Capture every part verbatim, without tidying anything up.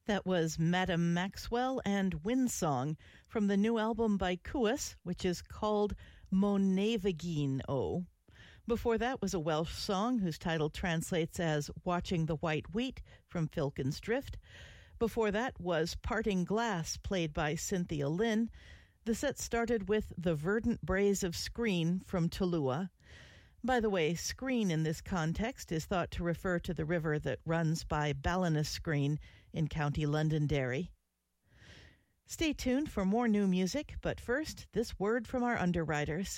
That was Madam Maxwell and Windsong from the new album by Cuas, which is called Monavagin O. Before that was a Welsh song whose title translates as Watching the White Wheat from Filkin's Drift. Before that was Parting Glass, played by Cynthia Lynn. The set started with The Verdant Braes of Screen from Tulua. By the way, Screen in this context is thought to refer to the river that runs by Ballinascreen in County Londonderry. Stay tuned for more new music, but first, this word from our underwriters.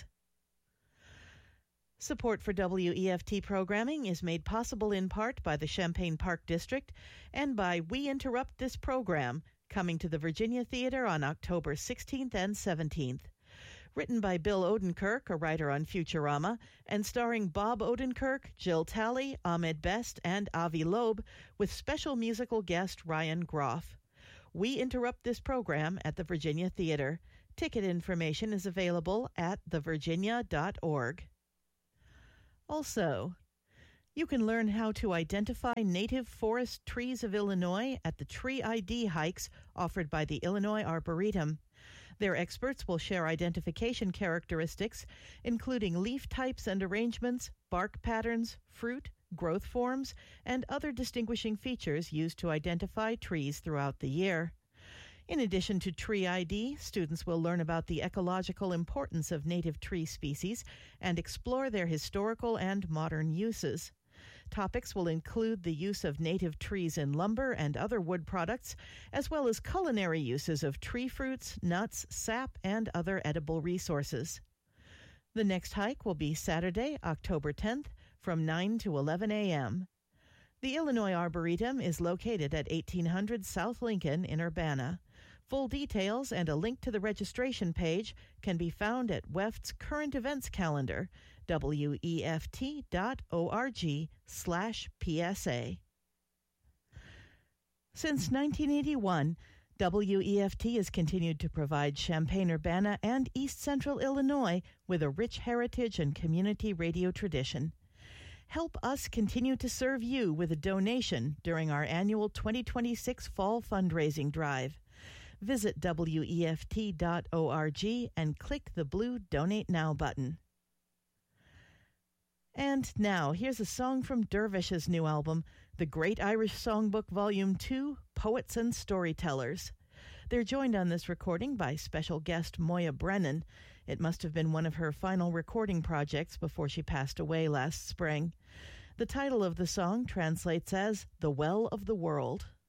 Support for W E F T programming is made possible in part by the Champaign Park District and by We Interrupt This Program, coming to the Virginia Theater on October sixteenth and seventeenth. Written by Bill Odenkirk, a writer on Futurama, and starring Bob Odenkirk, Jill Talley, Ahmed Best, and Avi Loeb, with special musical guest Ryan Groff. We interrupt this program at the Virginia Theater. Ticket information is available at the virginia dot org. Also, you can learn how to identify native forest trees of Illinois at the Tree I D hikes offered by the Illinois Arboretum. Their experts will share identification characteristics, including leaf types and arrangements, bark patterns, fruit, growth forms, and other distinguishing features used to identify trees throughout the year. In addition to Tree I D, students will learn about the ecological importance of native tree species and explore their historical and modern uses. Topics will include the use of native trees in lumber and other wood products, as well as culinary uses of tree fruits, nuts, sap, and other edible resources. The next hike will be Saturday, October tenth, from nine to eleven a.m. The Illinois Arboretum is located at eighteen hundred South Lincoln in Urbana. Full details and a link to the registration page can be found at W E F T's current events calendar, W E F T dot org slash P S A. Since nineteen eighty-one, W E F T has continued to provide Champaign-Urbana and East Central Illinois with a rich heritage and community radio tradition. Help us continue to serve you with a donation during our annual twenty twenty-six Fall Fundraising Drive. Visit W E F T dot org and click the blue Donate Now button. And now, here's a song from Dervish's new album, The Great Irish Songbook Volume two, Poets and Storytellers. They're joined on this recording by special guest Moya Brennan. It must have been one of her final recording projects before she passed away last spring. The title of the song translates as The Well of the World.